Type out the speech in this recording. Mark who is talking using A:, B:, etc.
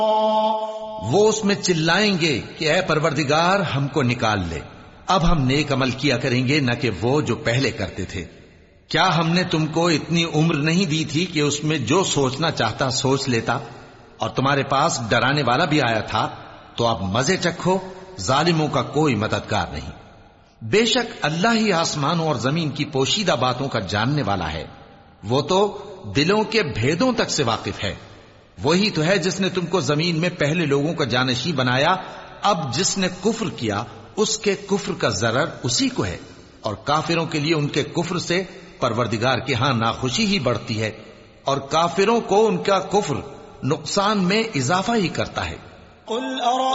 A: वो उसमें चिल्लाएंगे कि ऐ परवरदिगार हमको निकाल ले, अब हम नेक अमल किया करेंगे न कि वो जो पहले करते थे। क्या हमने तुमको इतनी उम्र नहीं दी थी कि उसमें जो सोचना चाहता सोच लेता, और तुम्हारे पास डराने वाला भी आया था? तो अब मजे चखो, जालिमों का कोई मददगार नहीं। बेशक अल्लाह ही आसमानों और जमीन की पोशीदा बातों का जानने वाला है, वो तो दिलों के भेदों तक से वाकिफ है। वही तो है जिसने तुमको जमीन में पहले लोगों का जानशी बनाया। अब जिसने कुफ्र किया उसके कुफ्र का जरर उसी को है, और काफिरों के लिए उनके कुफ्र से परवरदिगार के यहां नाखुशी ही बढ़ती है, और काफिरों को उनका कुफ्र नुकसान में इजाफा ही करता है।